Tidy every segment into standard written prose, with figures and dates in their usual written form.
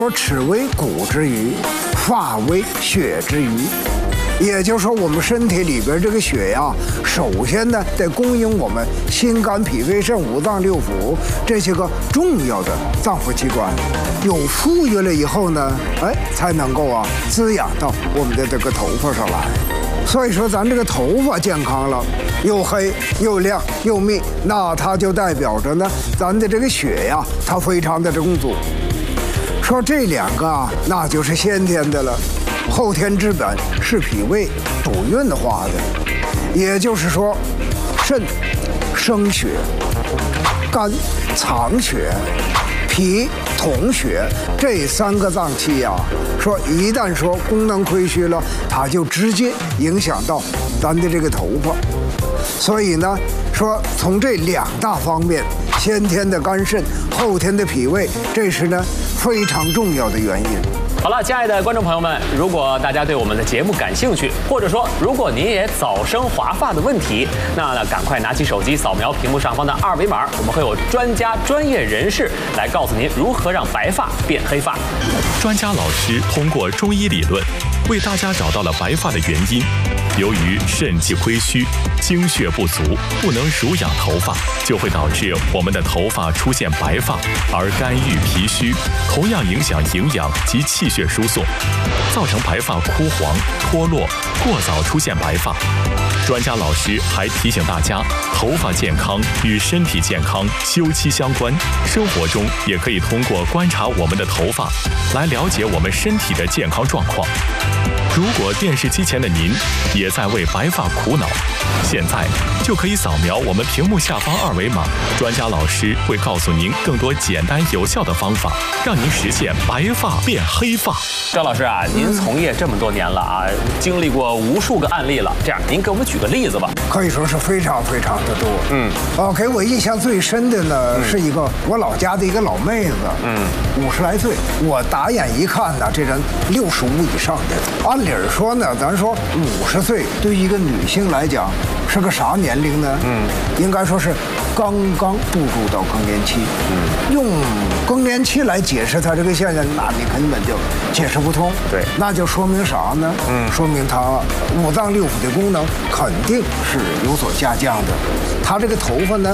说齿为骨之余，发为血之余。也就是说，我们身体里边这个血呀，首先呢得供应我们心肝脾肺肾五脏六腑这些个重要的脏腑器官，有富裕了以后呢，才能够滋养到我们的这个头发上来。所以说，咱这个头发健康了，又黑又亮又密，那它就代表着呢，咱的这个血呀，它非常的充足。说这两个那就是先天的了。后天之本是脾胃主运化的，也就是说，肾生血，肝藏血，脾统血，这三个脏器呀，说一旦说功能亏虚了，它就直接影响到咱的这个头发。所以呢，说从这两大方面，先天的肝肾，后天的脾胃，这是呢非常重要的原因。 好了，亲爱的观众朋友们，如果大家对我们的节目感兴趣，或者说如果您也早生华发的问题，那赶快拿起手机扫描屏幕上方的二维码，我们会有专业人士来告诉您如何让白发变黑发。 专家老师通过中医理论，为大家找到了白发的原因。由于肾气亏虚，精血不足，不能濡养头发，就会导致我们的头发出现白发，而肝郁脾虚，同样影响营养及气血输送，造成白发枯黄、脱落，过早出现白发。专家老师还提醒大家，头发健康与身体健康休戚相关，生活中也可以通过观察我们的头发，来了解我们身体的健康状况。如果电视机前的您也在为白发苦恼，现在就可以扫描我们屏幕下方二维码，专家老师会告诉您更多简单有效的方法，让您实现白发变黑发。 赵老师啊，您从业这么多年了啊，经历过无数个案例了，这样您给我们举个例子吧。 可以说是非常非常的多。给我印象最深的呢，是一个我老家的一个老妹子，50来岁，我打眼一看呢，这人65以上的。按理说呢，咱说50岁对于一个女性来讲是个啥年龄呢？应该说是刚刚步入到更年期。用更年期来解释她这个现象，那你根本就解释不通。 对， 那就说明啥呢？说明她五脏六腑的功能肯定是有所下降的。她这个头发呢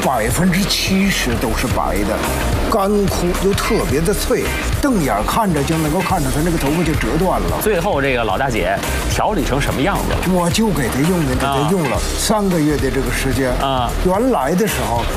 ，70%都是白的，干枯又特别的脆，瞪眼看着就能够看着她那个头发就折断了。 最后这个老大姐调理成什么样子了？ 我就给她用了3个月的这个时间啊。原来的时候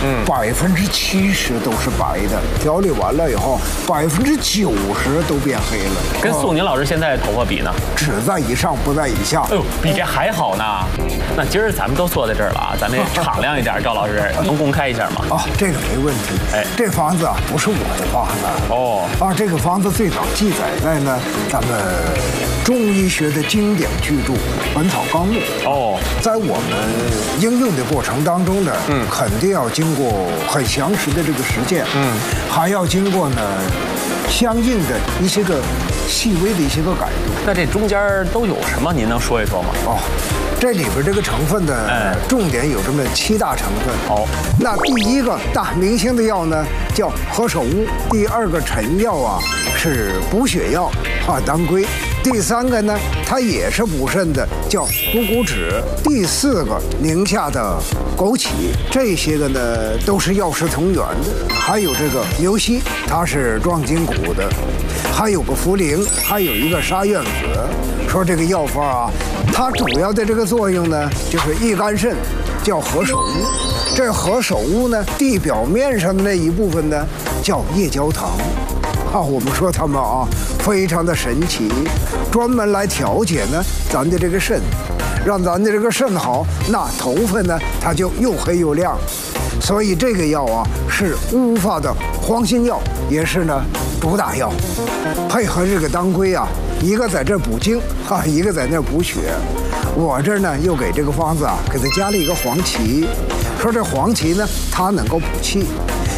，70%都是白的，调理完了以后，90%都变黑了。 跟宋宁老师现在头发比呢？ 只在以上，不在以下。 哎呦，比这还好呢。那今儿咱们都坐在这儿了啊，咱们敞亮一点，赵老师能公开一下吗？ 这个没问题。这房子不是我的房子。这个房子最早记载在呢咱们中医学的经典巨著《本草纲目》。在我们应用的过程当中呢，肯定要经过很详实的这个实践，还要经过呢相应的一些个细微的一些个改动。 那这中间都有什么？您能说一说吗？ 这里边这个成分呢，重点有这么7大成分。那第一个大明星的药呢叫何首乌，第2个臣药啊是补血药当归，第3个呢它也是补肾的，叫补骨脂，第4个宁夏的枸杞，这些个呢都是药食同源的。还有这个牛膝，它是壮筋骨的，还有个茯苓，还有一个沙苑子。说这个药方啊，它主要的这个作用呢，就是益肝肾，叫何首乌。这何首乌呢，地表面上的那一部分呢，叫夜交糖。我们说它们非常的神奇，专门来调节呢咱的这个肾，让咱的这个肾好，那头发呢它就又黑又亮。所以这个药啊是乌发的黄心药，也是呢主打药，配合这个当归啊，一个在这补精一个在那补血。我这儿呢又给这个方子给它加了一个黄芪，说这黄芪呢它能够补气。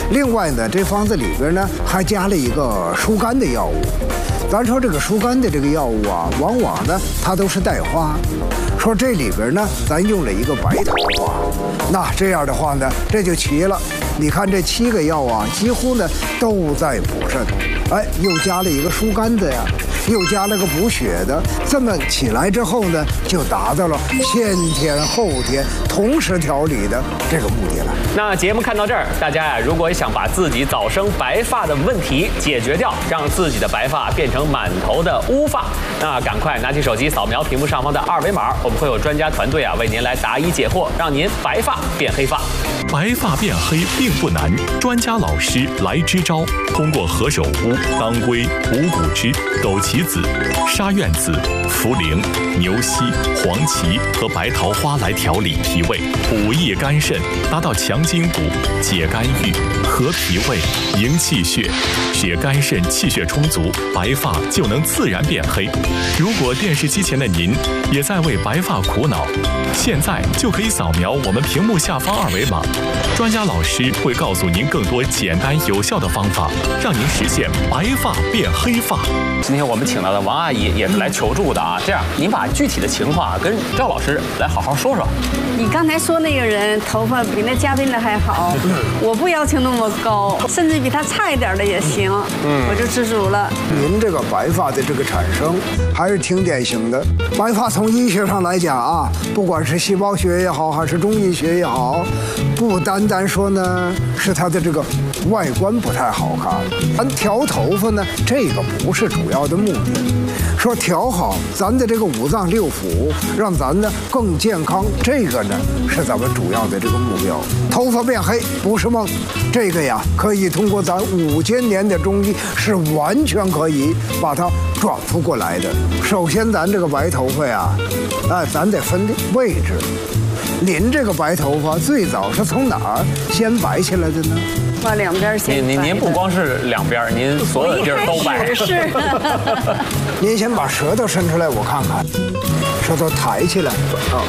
另外呢，这方子里边呢还加了一个疏肝的药物。咱说这个疏肝的这个药物啊，往往呢它都是带花。说这里边呢，咱用了一个白桃花，那这样的话呢，这就齐了。你看这7个药啊，几乎呢都在补肾，哎，又加了一个疏肝的呀，又加了个补血的，这么起来之后呢，就达到了先天后天同时调理的这个目的了。 那节目看到这儿，大家呀，如果想把自己早生白发的问题解决掉，让自己的白发变成满头的乌发，那赶快拿起手机扫描屏幕上方的2维码，我们会有专家团队啊为您来答疑解惑，让您白发变黑发。 白发变黑并不难，专家老师来支招。通过何首乌、当归、五谷枝、枸杞子、沙苑子、茯苓、牛膝、黄芪和白桃花来调理脾胃，补益肝肾，达到强筋骨、解肝郁、和脾胃、营气血。只要肝肾气血充足，白发就能自然变黑。如果电视机前的您也在为白发苦恼，现在就可以扫描我们屏幕下方2维码，专家老师会告诉您更多简单有效的方法，让您实现白发变黑发。 今天我们请到的王阿姨也是来求助的啊，这样您把具体的情况跟赵老师来好好说说。 你刚才说那个人头发比那嘉宾的还好，我不要求那么高，甚至比他差一点的也行，我就知足了。 您这个白发的这个产生还是挺典型的。白发从医学上来讲啊，不管是细胞学也好，还是中医学也好，不单单说呢是它的这个外观不太好看，咱调头发呢，这个不是主要的目的。说调好咱的这个5脏6腑，让咱呢更健康，这个呢是咱们主要的这个目标。头发变黑不是梦，这个呀可以通过咱5000年的中医是完全可以把它转复过来的。首先咱这个白头发呀，咱得分位置。您这个白头发最早是从哪儿先白起来的呢？ 把两边先白。 您不光是两边，您所有的地儿都白。 是。 您先把舌头伸出来，我看看，舌头抬起来。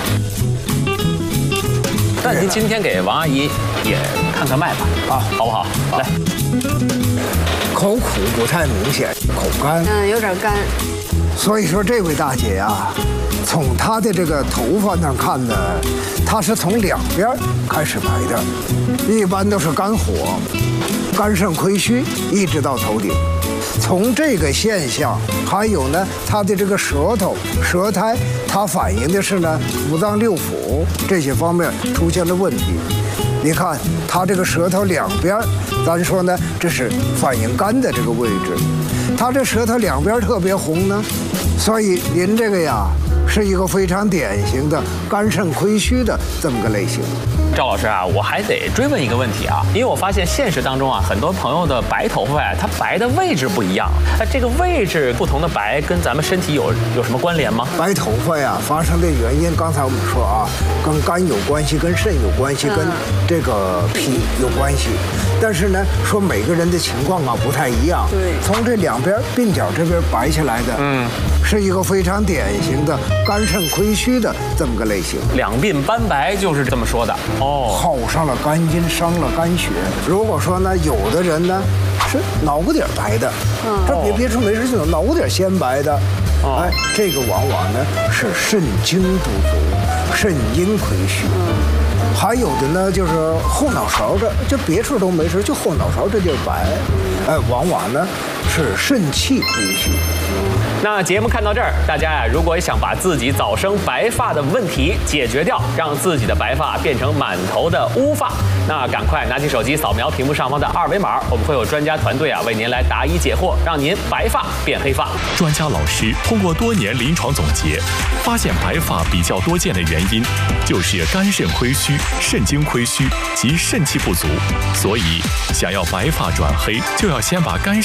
那您今天给王阿姨也看看脉吧，好不好？来。 口苦不太明显，口干。 有点干。 所以说这位大姐呀，从她的这个头发上看呢，她是从两边开始白的，一般都是肝火、肝肾亏虚，一直到头顶。从这个现象，还有呢，她的这个舌头、舌苔，它反映的是呢5脏6腑这些方面出现了问题。你看她这个舌头两边，咱说呢，这是反映肝的这个位置。她这舌头两边特别红呢，所以您这个呀是一个非常典型的肝肾亏虚的这么个类型。 赵老师啊，我还得追问一个问题啊，因为我发现现实当中啊，很多朋友的白头发呀，它白的位置不一样。那这个位置不同的白，跟咱们身体有什么关联吗？ 白头发呀，发生的原因，刚才我们说啊，跟肝有关系，跟肾有关系，跟这个脾有关系。但是呢，说每个人的情况啊不太一样。 对。从这两边鬓角这边白起来的，是一个非常典型的肝肾亏虚的这么个类型。 两鬓斑白就是这么说的。 耗上了肝阴，伤了肝血。如果说呢，有的人呢是脑瓜底白的，这别说没事就脑瓜底先白的，这个往往呢是肾精不足，肾阴亏虚。还有的呢就是后脑勺这就别处都没事，就后脑勺这地儿白，往往呢是肾气亏虚。 那节目看到这儿，大家呀，如果想把自己早生白发的问题解决掉，让自己的白发变成满头的乌发，那赶快拿起手机扫描屏幕上方的2维码，我们会有专家团队啊为您来答疑解惑，让您白发变黑发。 专家老师通过多年临床总结，发现白发比较多见的原因就是肝肾亏虚、肾精亏虚及肾气不足，所以想要白发转黑，就要先把肝肾调理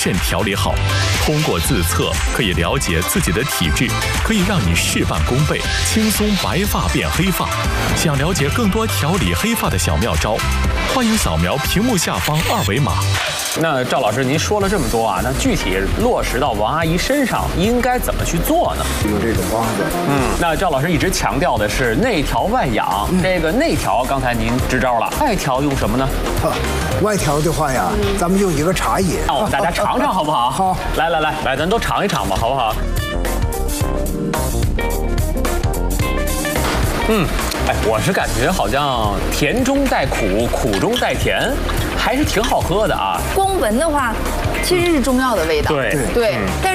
理好。通过自测可以了解自己的体质，可以让你事半功倍，轻松白发变黑发。想了解更多调理黑发的小妙招，欢迎扫描屏幕下方2维码。 那赵老师，您说了这么多啊，那具体落实到王阿姨身上应该怎么去做呢？ 有这种方子。 那赵老师一直强调的是内调外养，这个内调刚才您支招了，外调用什么呢？ 外调的话呀，咱们用一个茶叶， 让我们大家尝尝好不好？ 好， 来，咱都尝一尝吧，好不好？我是感觉好像甜中带苦，苦中带甜，还是挺好喝的啊。 光闻的话，其实是中药的味道。 对， 但是